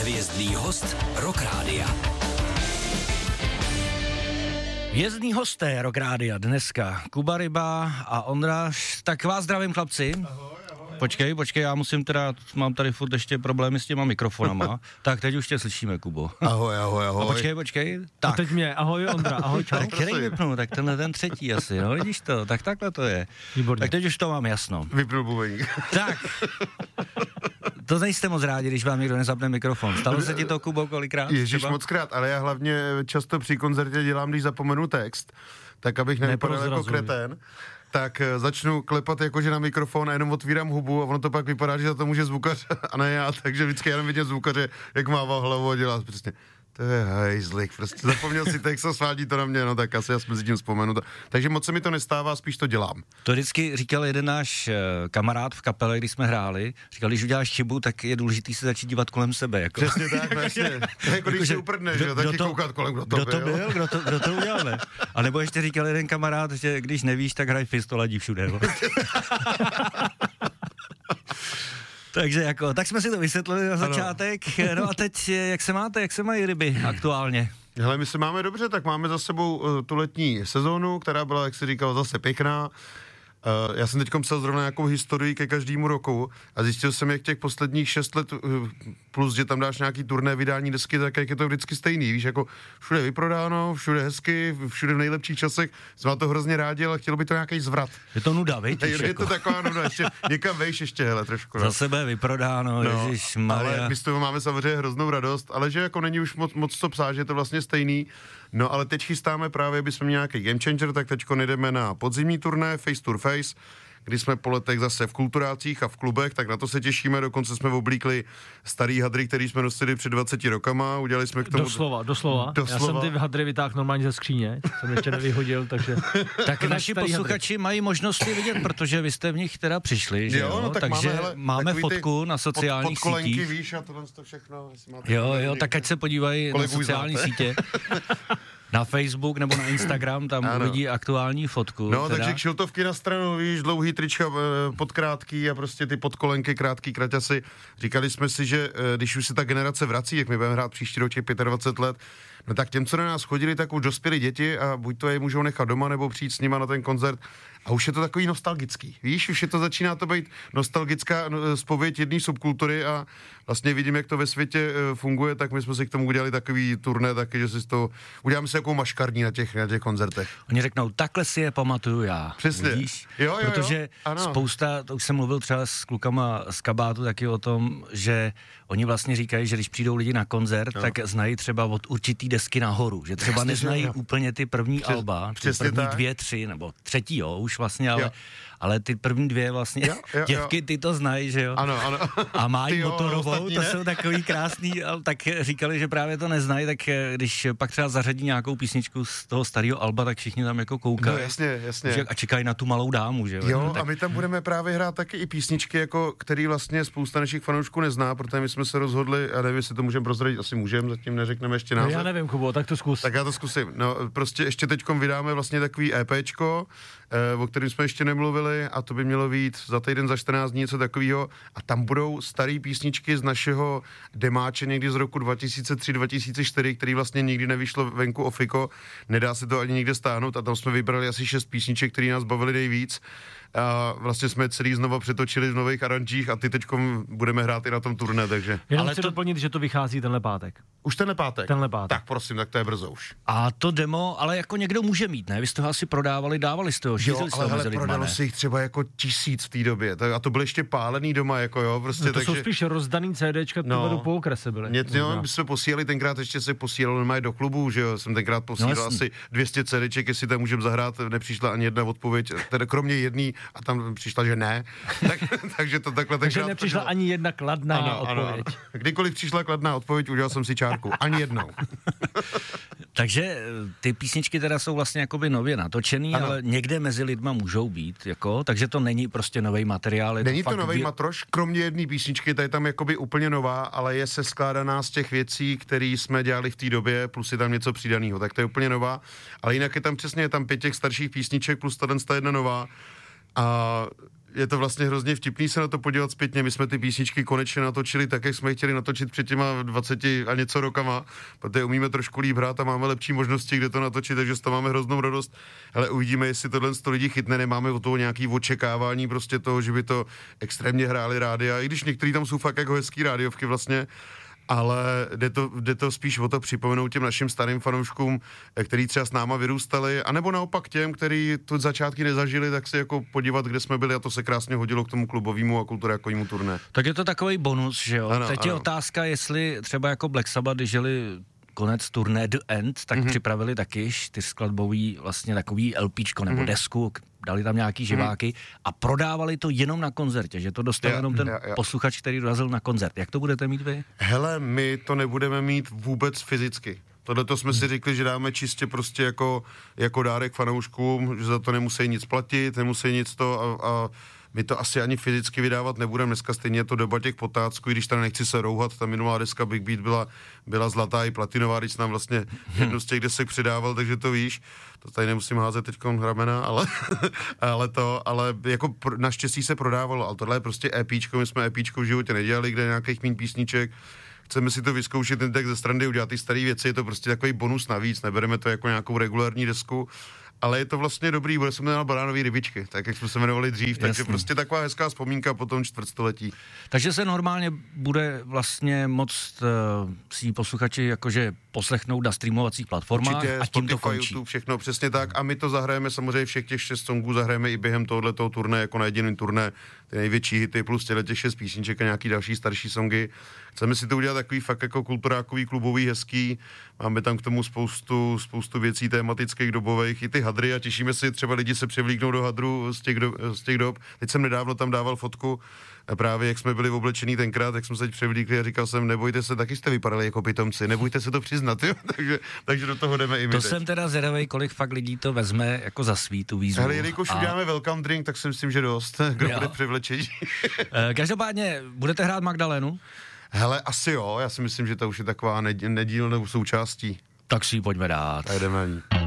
Hvězdný host Rock Rádia. Hvězdný hosté Rock Rádia dneska Kuba Ryba a Ondráš. Tak vás zdravím, chlapci. Ahoj. Počkej, já musím teda, mám tady furt ještě problémy s těma mikrofonama. Tak teď už tě slyšíme, Kubo. Ahoj. A počkej. Tak. A teď mě, ahoj Ondra, ahoj, čau. Tak který vypnu, tak tenhle ten třetí asi, no vidíš to, tak takhle to je. Výborně. Tak teď už to mám jasno. Vypnul bubeník. Tak, to nejste moc rádi, když vám někdo nezapne mikrofon. Stalo se ti to, Kubo, kolikrát? Ježíš, mockrát, ale já hlavně často při koncertě dělám, když zapomenu text, tak abych nevypadal jako kretén, tak začnu klepat jakože na mikrofon a jenom otvírám hubu a ono to pak vypadá, že za to může zvukař a ne já, takže vždycky jenom vidím zvukaře, jak mává hlavu a dělá prostě. To je hejzlik, prostě zapomněl si text a svádí to na mě, no tak asi já si mezi tím vzpomenu. Takže moc se mi to nestává, spíš to dělám. To vždycky říkal jeden náš kamarád v kapele, když jsme hráli, říkal, když uděláš chybu, tak je důležitý se začít dívat kolem sebe. Jako. Přesně tak, vlastně. Jako když se uprdneš, že taky koukat kolem, kdo to byl. Kdo to udělal, ne? A nebo ještě říkal jeden kamarád, že když nevíš, tak hraj fist, to ladí všude. No. Takže jako, tak jsme si to vysvětlili na začátek. No a teď, jak se máte, jak se mají ryby aktuálně? Hele, my se máme dobře, tak máme za sebou tu letní sezónu, která byla, jak se říkalo, zase pěkná. Já jsem teď psal zrovna nějakou historii ke každému roku a zjistil jsem, jak těch posledních 6 let, plus, že tam dáš nějaký turné vydání desky, tak jak je to vždycky stejný, víš, jako všude vyprodáno, všude hezky, všude v nejlepších časech, jsme to hrozně rádi, ale chtělo by to nějaký zvrat. Je to nuda, víš? Je to taková nuda, ještě někam vejš ještě, hele, trošku. No. Za sebe vyprodáno, ježišmarja. Ale my z toho máme samozřejmě hroznou radost, ale že jako není už moc co psát, že je to vlastně stejný. No ale teď chystáme právě, bychom měli nějaký game changer, tak teďko jdeme na podzimní turné Face to Face, kdy jsme po letech zase v kulturácích a v klubech, tak na to se těšíme, dokonce jsme oblíkli starý hadry, který jsme nosili před 20 rokama, udělali jsme k tomu... Doslova. Já jsem ty hadry vytáhl normálně ze skříně, jsem ještě nevyhodil, takže... Tak naši posluchači mají možnost je vidět, protože vy jste v nich teda přišli, že jo? No, tak takže máme fotku na sociálních sítích. Víš, a tohle to všechno. Jo, tak ať se podívají na sociální sítě. Na Facebook nebo na Instagram, tam uvidí aktuální fotku. No, teda. Takže kšiltovky na stranu, víš, dlouhý trička podkrátký a prostě ty podkolenky, krátký kraťasy. Říkali jsme si, že když už se ta generace vrací, jak my budeme hrát příští rok 25 let, no tak těm, co na nás chodili, tak už dospěli děti a buď to je můžou nechat doma, nebo přijít s nima na ten koncert. A už je to takový nostalgický. Víš, už je to začíná to být nostalgická zpověď jedné subkultury a vlastně vidím, jak to ve světě funguje, tak my jsme si k tomu udělali takový turné, taky, že si to uděláme si takovou maškarní na těch koncertech. Oni řeknou, takhle si je pamatuju já. Přesně. Vidíš? Jo, protože spousta, to už jsem mluvil třeba s klukama z kabátu taky o tom, že oni vlastně říkají, že když přijdou lidi na koncert, tak znají třeba od určitý desky nahoru, že třeba neznají úplně ty první alba, ty první tak. 2, 3 nebo třetí, už vlastně, ale ty první 2 vlastně, děvky ty to znají, že jo? Ano. A mají motorovou, to ne? jsou takový krásný, ale tak říkali, že právě to neznají, tak když pak třeba zařadí nějakou písničku z toho starého alba, tak všichni tam jako koukají. No jasně. A čekají na tu malou dámu, že jo? Jo, a my tam budeme právě hrát taky i písničky, jako, který vlastně spousta našich fanoušků nezná, protože my jsme se rozhodli, a nevím, jestli to můžeme prozradit, asi můžeme, zatím neřekneme ještě název. No já nevím, Kubo, tak to zkus. Tak já to zkusím. No, prostě ještě teďkom vydáme vlastně takový EPčko, o kterém jsme ještě nemluvili, a to by mělo být za týden, za 14 dní, něco takového. A tam budou staré písničky z našeho demáče někdy z roku 2003-2004, který vlastně nikdy nevyšlo venku ofiko. Nedá se to ani nikde stáhnout a tam jsme vybrali asi 6 písniček, které nás bavily nejvíc. A vlastně jsme celý znova přetočili v nových aranžích a ty teďkom budeme hrát i na tom turné, takže... Jenom chci doplnit, že to vychází tenhle pátek. Už tenhle pátek? Tenhle pátek. Tak prosím, tak to je brzo už. A to demo, ale jako někdo může mít, ne? Vy jste ho asi prodávali, dávali jste ho, šířili jste ho mezi lidma, prodalo ne? si jich třeba jako 1000 v té době. A to byly ještě pálený doma, jako jo, prostě. No to takže... jsou spíš rozdaný CDčka, do po okrese byly. My jsme posílali tenkrát, ještě se posílalo normálně do klubu, že jo, jsem tenkrát posílal asi 200 CDček, jestli tam můžeme zahrát, nepřišla ani jedna odpověď, teda kromě jedný a tam přišla, že ne. Takže to takhle Takže nepřišla ani jedna kladná odpověď. Ano. Kdykoliv přišla kladná odpověď, udělal jsem si čárku. Ani jednou. Takže ty písničky teda jsou vlastně jakoby nově natočený, ale někde mezi lidma můžou být, jako, takže to není prostě nový materiál. Není to nový matroš, kromě jedné písničky, ta je tam jakoby úplně nová, ale je se skládaná z těch věcí, které jsme dělali v té době, plus je tam něco přidaného, tak to je úplně nová, ale jinak je tam přesně 5 těch starších písniček plus ta jedna nová. A je to vlastně hrozně vtipný se na to podívat zpětně. My jsme ty písničky konečně natočili tak, jak jsme je chtěli natočit před těma 20 a něco rokama, protože umíme trošku líp hrát a máme lepší možnosti, kde to natočit, takže z toho máme hroznou radost. Ale uvidíme, jestli tohle 100 lidí chytne, nemáme od toho nějaký očekávání prostě toho, že by to extrémně hráli rádia, i když některý tam jsou fakt jako hezký rádiovky vlastně. Ale jde to spíš o to připomenout těm našim starým fanouškům, který třeba s náma vyrůstali, anebo naopak těm, který tu začátky nezažili, tak se jako podívat, kde jsme byli, a to se krásně hodilo k tomu klubovému a kulturálkovému turné. Tak je to takový bonus, že jo? Ano, teď je otázka, jestli třeba jako Black Sabbath, když žili konec turné The End, tak připravili taky 4skladbový vlastně takový LPčko nebo desku, dali tam nějaký živáky a prodávali to jenom na koncertě, že to dostal jenom ten posluchač, který dorazil na koncert. Jak to budete mít vy? Hele, my to nebudeme mít vůbec fyzicky. Tohleto jsme si řekli, že dáme čistě prostě jako dárek fanouškům, že za to nemusí nic platit, nemusí nic to a my to asi ani fyzicky vydávat nebudeme. Dneska stejně je to doba těch potácků, i když tady nechci se rouhat, ta minulá deska Big Beat byla zlatá i platinová, když nám vlastně jednu z těch desek přidával, takže to víš. To tady nemusím házet teďkon hramena, ale jako naštěstí se prodávalo, ale tohle je prostě EPčko, my jsme EPčko v životě nedělali, kde je nějakých míň písniček. Chceme si to vyzkoušet, ten text ze strany, udělat ty staré věci, je to prostě takový bonus navíc, nebereme to jako nějakou regulární desku, ale je to vlastně dobrý, bude se jmenovat Baránový rybičky, tak jak jsme se jmenovali dřív, takže prostě taková hezká vzpomínka po tom čtvrtstoletí. Takže se normálně bude vlastně moct si posluchači jakože poslechnout na streamovacích platformách. Určitě, a tím to Spotify, končí. YouTube, všechno přesně tak a my to zahrajeme samozřejmě všech těch 6 songů, zahrajeme i během tohoto turné, jako na jediném turné, ty největší hity plus těch 6 písniček a nějaký další starší songy. Chceme si to udělat takový fakt jako kulturákový, klubový, hezký. Máme tam k tomu spoustu věcí tematických, dobových, i ty hadry a těšíme si, třeba lidi se převlíknou do hadru z těch dob. Teď jsem nedávno tam dával fotku, právě jak jsme byli oblečení tenkrát, jak jsme se teď převlíkli a říkal jsem, nebojte se, taky jste vypadali jako pitomci, nebojte se to přiznat, jo? takže do toho jdeme i my. To teď. Jsem teda zvědavej, kolik fakt lidí to vezme jako za svý tu výzvu. Hele, jelikož uděláme welcome drink, tak si myslím, že dost, kdo bude převlečení. Každopádně, budete hrát Magdalénu? Hele, asi jo, já si myslím, že to už je taková nedílnou součástí. Tak si ji pojďme dát. A jdeme ní.